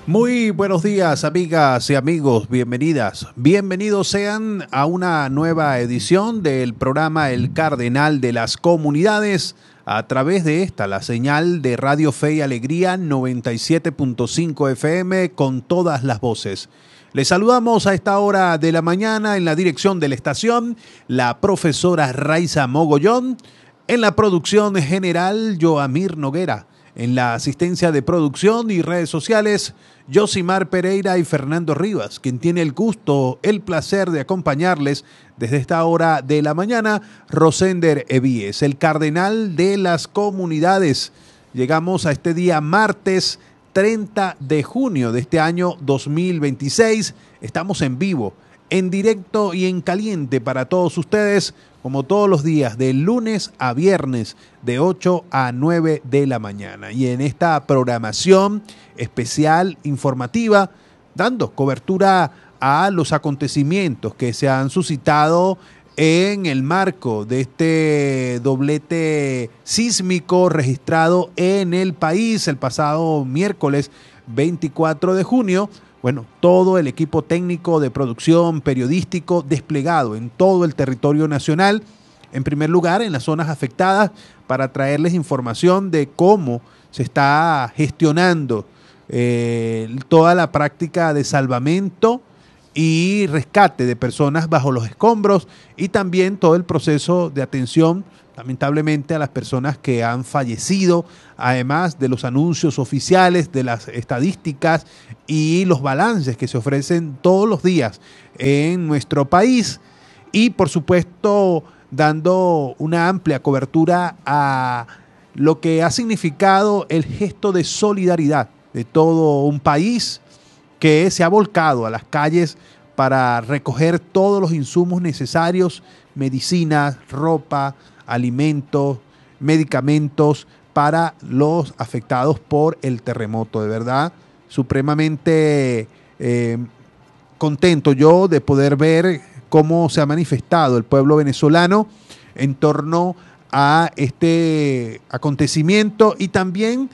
Muy buenos días, amigas y amigos, bienvenidas. Bienvenidos sean a una nueva edición del programa El Cardenal de las Comunidades a través de esta, la señal de Radio Fe y Alegría 97.5 FM con todas las voces. Les saludamos a esta hora de la mañana en la dirección de la estación, la profesora Raiza Mogollón, en la producción general, Joamir Noguera. En la asistencia de producción y redes sociales, Josimar Pereira y Fernando Rivas, quien tiene el gusto, el placer de acompañarles desde esta hora de la mañana, Rosender Evíes, el cardenal de las comunidades. Llegamos a este día martes 30 de junio de este año 2026. Estamos en vivo, en directo y en caliente para todos ustedes, como todos los días, de lunes a viernes, de 8 a 9 de la mañana. Y en esta programación especial informativa, dando cobertura a los acontecimientos que se han suscitado en el marco de este doblete sísmico registrado en el país el pasado miércoles 24 de junio. Bueno, todo el equipo técnico de producción periodístico desplegado en todo el territorio nacional, en primer lugar en las zonas afectadas, para traerles información de cómo se está gestionando toda la práctica de salvamento y rescate de personas bajo los escombros y también todo el proceso de atención, lamentablemente, a las personas que han fallecido, además de los anuncios oficiales, de las estadísticas y los balances que se ofrecen todos los días en nuestro país y, por supuesto, dando una amplia cobertura a lo que ha significado el gesto de solidaridad de todo un país que se ha volcado a las calles para recoger todos los insumos necesarios, medicinas, ropa, alimentos, medicamentos para los afectados por el terremoto. De verdad, supremamente contento yo de poder ver cómo se ha manifestado el pueblo venezolano en torno a este acontecimiento y también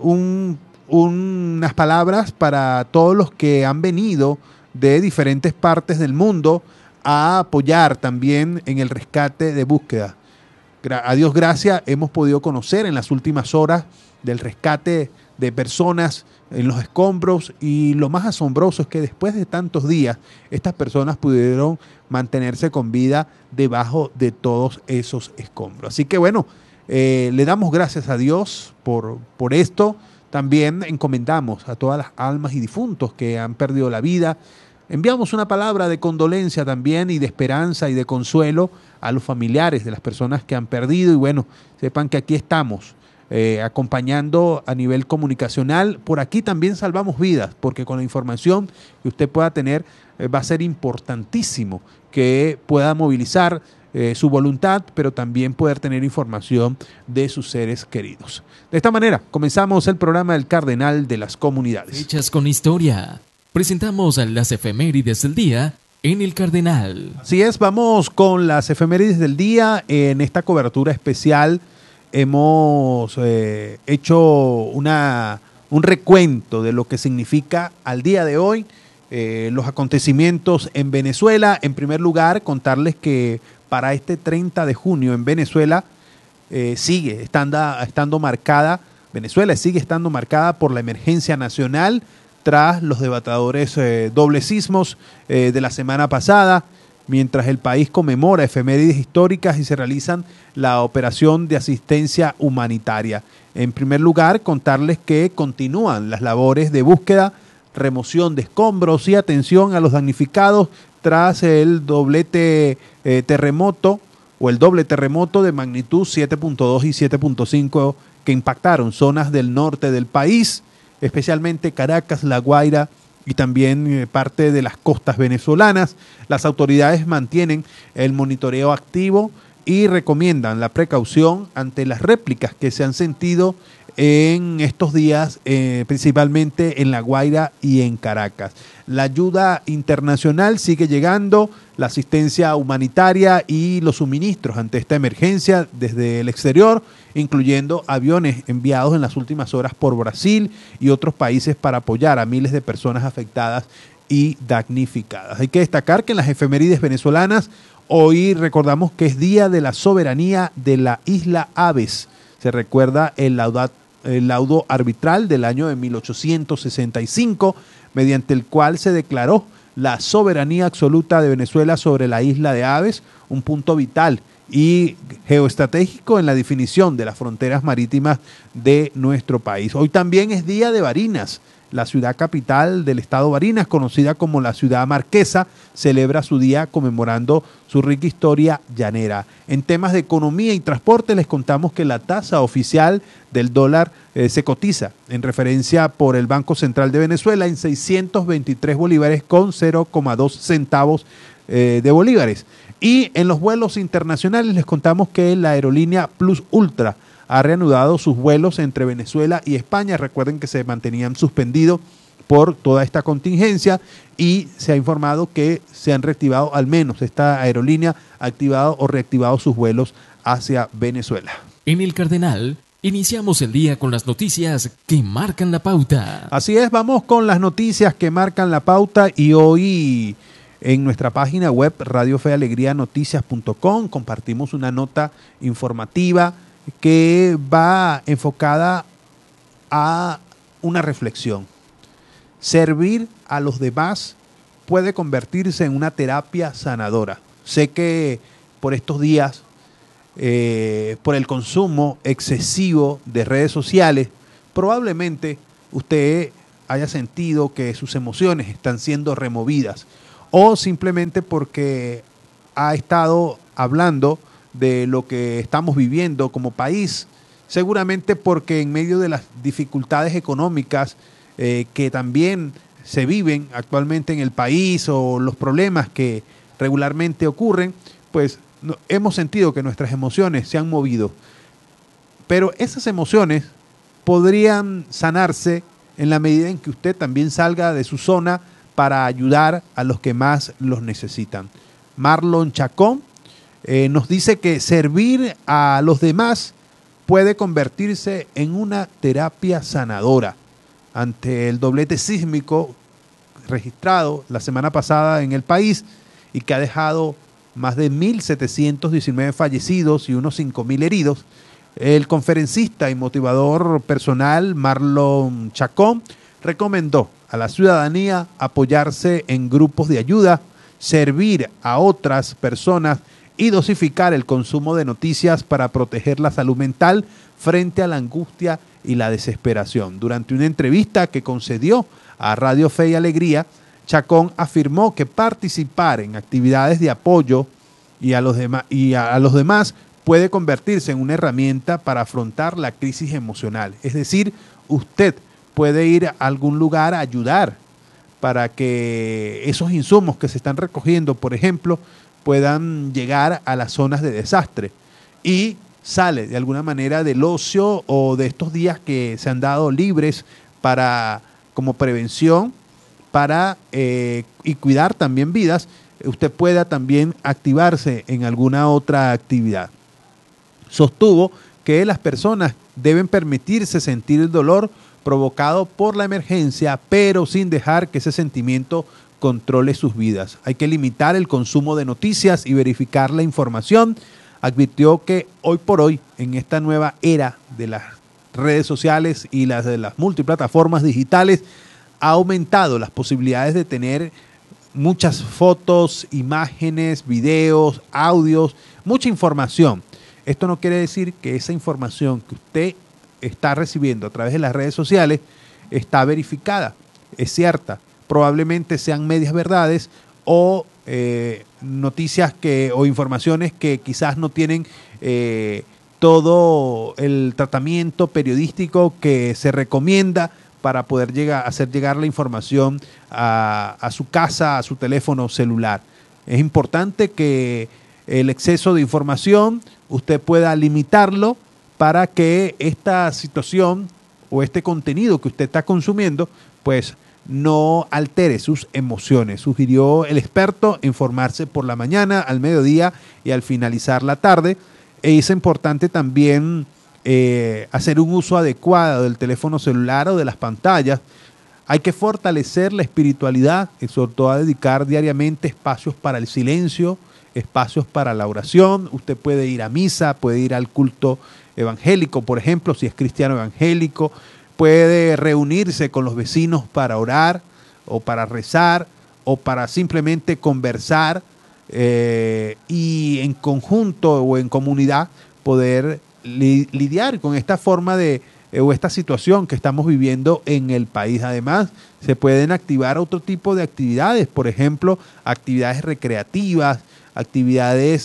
unas palabras para todos los que han venido de diferentes partes del mundo a apoyar también en el rescate de búsqueda. A Dios gracias, hemos podido conocer en las últimas horas del rescate de personas en los escombros y lo más asombroso es que después de tantos días estas personas pudieron mantenerse con vida debajo de todos esos escombros. Así que bueno, le damos gracias a Dios por esto. También encomendamos a todas las almas y difuntos que han perdido la vida. Enviamos una palabra de condolencia también y de esperanza y de consuelo a los familiares de las personas que han perdido. Y bueno, sepan que aquí estamos acompañando a nivel comunicacional. Por aquí también salvamos vidas, porque con la información que usted pueda tener va a ser importantísimo que pueda movilizar su voluntad, pero también poder tener información de sus seres queridos. De esta manera, comenzamos el programa del Cardenal de las Comunidades. Hechas con historia. Presentamos las efemérides del día en el Cardenal. Así es, vamos con las efemérides del día. En esta cobertura especial hemos hecho un recuento de lo que significa al día de hoy los acontecimientos en Venezuela. En primer lugar, contarles que para este 30 de junio en Venezuela sigue estando marcada por la emergencia nacional tras los devastadores dobles sismos de la semana pasada, mientras el país conmemora efemérides históricas y se realizan la operación de asistencia humanitaria. En primer lugar, contarles que continúan las labores de búsqueda, remoción de escombros y atención a los damnificados tras el doble terremoto de magnitud 7.2 y 7.5 que impactaron zonas del norte del país, especialmente Caracas, La Guaira y también parte de las costas venezolanas. Las autoridades mantienen el monitoreo activo y recomiendan la precaución ante las réplicas que se han sentido en estos días, principalmente en La Guaira y en Caracas. La ayuda internacional sigue llegando, la asistencia humanitaria y los suministros ante esta emergencia desde el exterior, incluyendo aviones enviados en las últimas horas por Brasil y otros países para apoyar a miles de personas afectadas y damnificadas. Hay que destacar que en las efemérides venezolanas hoy recordamos que es Día de la Soberanía de la Isla Aves. Se recuerda el laudo arbitral del año de 1865, mediante el cual se declaró la soberanía absoluta de Venezuela sobre la isla de Aves, un punto vital y geoestratégico en la definición de las fronteras marítimas de nuestro país. Hoy también es Día de Barinas. La ciudad capital del estado Barinas, conocida como la ciudad marquesa, celebra su día conmemorando su rica historia llanera. En temas de economía y transporte les contamos que la tasa oficial del dólar se cotiza en referencia por el Banco Central de Venezuela en 623 bolívares con 0,2 centavos de bolívares. Y en los vuelos internacionales les contamos que la aerolínea Plus Ultra ha reanudado sus vuelos entre Venezuela y España. Recuerden que se mantenían suspendidos por toda esta contingencia y se ha informado que se han reactivado, al menos esta aerolínea ha activado o reactivado sus vuelos hacia Venezuela. En el Cardenal, iniciamos el día con las noticias que marcan la pauta. Así es, vamos con las noticias que marcan la pauta y hoy en nuestra página web radiofealegrianoticias.com compartimos una nota informativa que va enfocada a una reflexión. Servir a los demás puede convertirse en una terapia sanadora. Sé que por estos días, por el consumo excesivo de redes sociales, probablemente usted haya sentido que sus emociones están siendo removidas o simplemente porque ha estado hablando de lo que estamos viviendo como país, seguramente porque en medio de las dificultades económicas que también se viven actualmente en el país o los problemas que regularmente ocurren, pues hemos sentido que nuestras emociones se han movido. Pero esas emociones podrían sanarse en la medida en que usted también salga de su zona para ayudar a los que más los necesitan. Marlon Chacón nos dice que servir a los demás puede convertirse en una terapia sanadora. Ante el doblete sísmico registrado la semana pasada en el país y que ha dejado más de 1.719 fallecidos y unos 5.000 heridos, el conferencista y motivador personal Marlon Chacón recomendó a la ciudadanía apoyarse en grupos de ayuda, servir a otras personas y dosificar el consumo de noticias para proteger la salud mental frente a la angustia y la desesperación. Durante una entrevista que concedió a Radio Fe y Alegría, Chacón afirmó que participar en actividades de apoyo y a los demás puede convertirse en una herramienta para afrontar la crisis emocional. Es decir, usted puede ir a algún lugar a ayudar para que esos insumos que se están recogiendo, por ejemplo, puedan llegar a las zonas de desastre y sale de alguna manera del ocio o de estos días que se han dado libres para como prevención para y cuidar también vidas, usted pueda también activarse en alguna otra actividad. Sostuvo que las personas deben permitirse sentir el dolor provocado por la emergencia, pero sin dejar que ese sentimiento controle sus vidas. Hay que limitar el consumo de noticias y verificar la información. Advirtió que hoy por hoy, en esta nueva era de las redes sociales y de las multiplataformas digitales, ha aumentado las posibilidades de tener muchas fotos, imágenes, videos, audios, mucha información. Esto no quiere decir que esa información que usted está recibiendo a través de las redes sociales está verificada, es cierta. Probablemente sean medias verdades o noticias o informaciones que quizás no tienen todo el tratamiento periodístico que se recomienda para poder hacer llegar la información a su casa, a su teléfono celular. Es importante que el exceso de información, usted pueda limitarlo para que esta situación o este contenido que usted está consumiendo, pues no altere sus emociones. Sugirió el experto informarse por la mañana, al mediodía y al finalizar la tarde. Es importante también hacer un uso adecuado del teléfono celular o de las pantallas. Hay que fortalecer la espiritualidad y sobre todo a dedicar diariamente espacios para el silencio, espacios para la oración. Usted puede ir a misa, puede ir al culto evangélico, por ejemplo, si es cristiano evangélico, puede reunirse con los vecinos para orar o para rezar o para simplemente conversar y en conjunto o en comunidad poder lidiar con esta forma de o esta situación que estamos viviendo en el país. Además, se pueden activar otro tipo de actividades, por ejemplo, actividades recreativas, actividades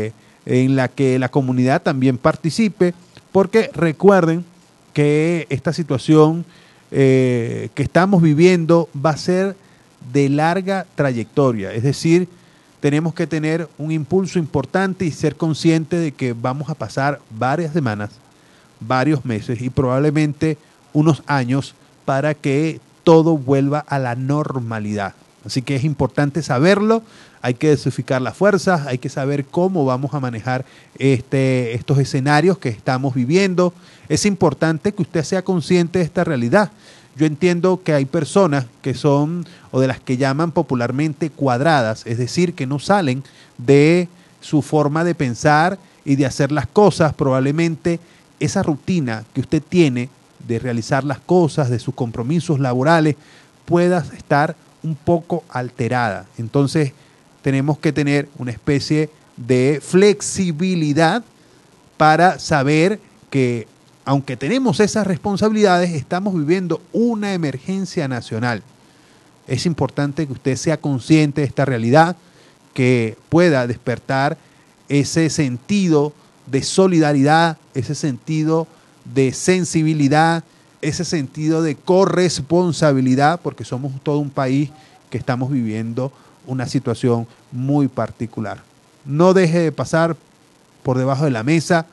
en las que la comunidad también participe, porque recuerden que esta situación que estamos viviendo va a ser de larga trayectoria, es decir, tenemos que tener un impulso importante y ser conscientes de que vamos a pasar varias semanas, varios meses y probablemente unos años para que todo vuelva a la normalidad. Así que es importante saberlo, hay que dosificar las fuerzas, hay que saber cómo vamos a manejar estos escenarios que estamos viviendo. Es importante que usted sea consciente de esta realidad. Yo entiendo que hay personas que son, o de las que llaman popularmente cuadradas, es decir, que no salen de su forma de pensar y de hacer las cosas. Probablemente esa rutina que usted tiene de realizar las cosas, de sus compromisos laborales, pueda estar un poco alterada. Entonces, tenemos que tener una especie de flexibilidad para saber que, aunque tenemos esas responsabilidades, estamos viviendo una emergencia nacional. Es importante que usted sea consciente de esta realidad, que pueda despertar ese sentido de solidaridad, ese sentido de sensibilidad, ese sentido de corresponsabilidad, porque somos todo un país que estamos viviendo una situación muy particular. No deje de pasar por debajo de la mesa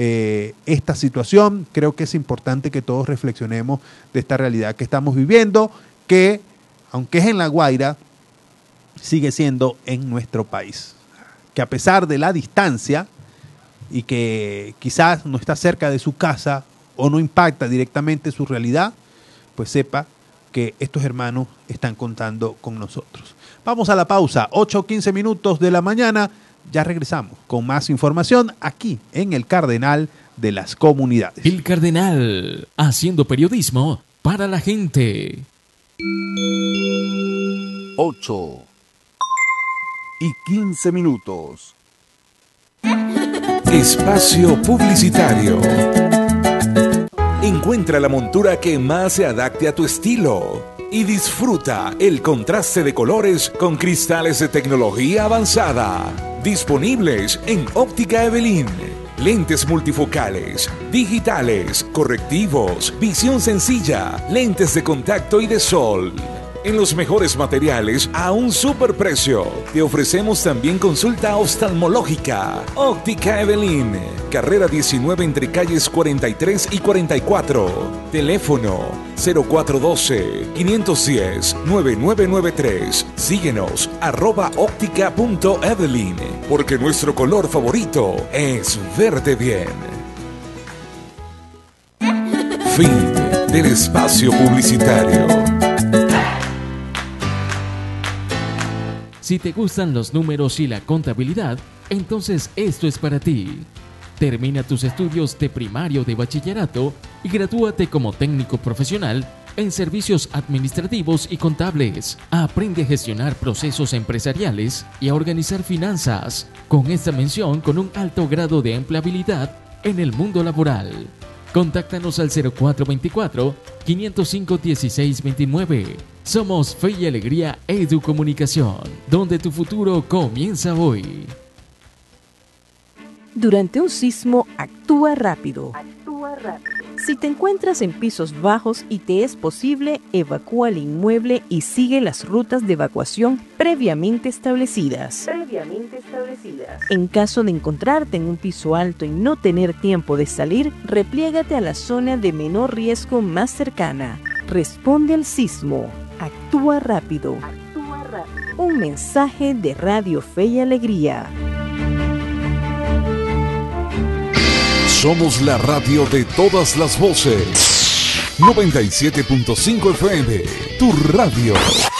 esta situación. Creo que es importante que todos reflexionemos de esta realidad que estamos viviendo, que aunque es en La Guaira, sigue siendo en nuestro país. Que a pesar de la distancia y que quizás no está cerca de su casa o no impacta directamente su realidad, pues sepa que estos hermanos están contando con nosotros. Vamos a la pausa, 8:15 minutos de la mañana. Ya regresamos con más información aquí en El Cardenal de las Comunidades. El Cardenal, haciendo periodismo para la gente. 8:15 minutos. Espacio publicitario. Encuentra la montura que más se adapte a tu estilo y disfruta el contraste de colores con cristales de tecnología avanzada. Disponibles en Óptica Evelyn. Lentes multifocales, digitales, correctivos, visión sencilla, lentes de contacto y de sol. En los mejores materiales a un superprecio. Te ofrecemos también consulta oftalmológica. Óptica Evelyn. Carrera 19 entre calles 43 y 44. Teléfono 0412-510-9993. Síguenos @óptica.evelyn. Porque nuestro color favorito es verte bien. Fin del espacio publicitario. Si te gustan los números y la contabilidad, entonces esto es para ti. Termina tus estudios de primario de bachillerato y gradúate como técnico profesional en servicios administrativos y contables. Aprende a gestionar procesos empresariales y a organizar finanzas, con esta mención con un alto grado de empleabilidad en el mundo laboral. Contáctanos al 0424-505-1629. Somos Fe y Alegría Educomunicación, donde tu futuro comienza hoy. Durante un sismo, actúa rápido. Si te encuentras en pisos bajos y te es posible, evacúa el inmueble y sigue las rutas de evacuación previamente establecidas. En caso de encontrarte en un piso alto y no tener tiempo de salir, repliégate a la zona de menor riesgo más cercana. Responde al sismo. Actúa rápido. Un mensaje de Radio Fe y Alegría. Somos la radio de todas las voces. 97.5 FM, tu radio.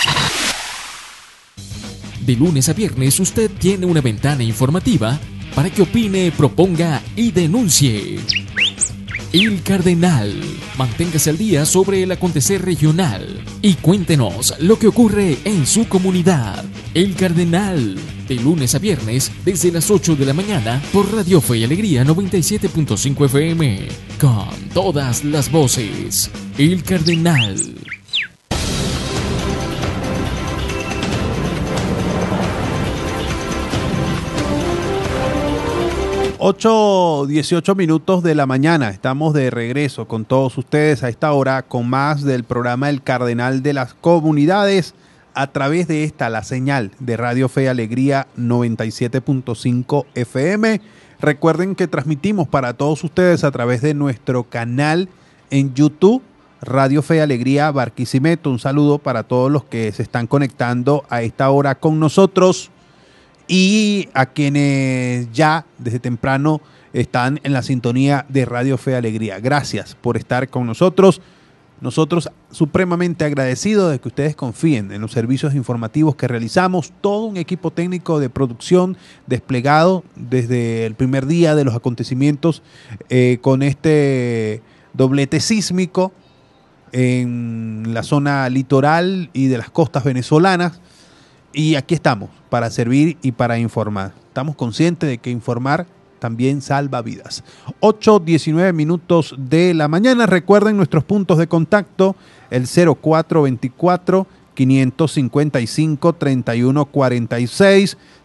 De lunes a viernes usted tiene una ventana informativa para que opine, proponga y denuncie. El Cardenal. Manténgase al día sobre el acontecer regional y cuéntenos lo que ocurre en su comunidad. El Cardenal. De lunes a viernes desde las 8 de la mañana por Radio Fe y Alegría 97.5 FM. Con todas las voces. El Cardenal. 8:18 minutos de la mañana. Estamos de regreso con todos ustedes a esta hora con más del programa El Cardenal de las Comunidades a través de la señal de Radio Fe y Alegría 97.5 FM. Recuerden que transmitimos para todos ustedes a través de nuestro canal en YouTube, Radio Fe y Alegría Barquisimeto. Un saludo para todos los que se están conectando a esta hora con nosotros. Y a quienes ya desde temprano están en la sintonía de Radio Fe y Alegría. Gracias por estar con nosotros. Nosotros supremamente agradecidos de que ustedes confíen en los servicios informativos que realizamos. Todo un equipo técnico de producción desplegado desde el primer día de los acontecimientos con este doblete sísmico en la zona litoral y de las costas venezolanas. Y aquí estamos para servir y para informar. Estamos conscientes de que informar también salva vidas. 8:19 minutos de la mañana. Recuerden nuestros puntos de contacto, el 0424-555-3146.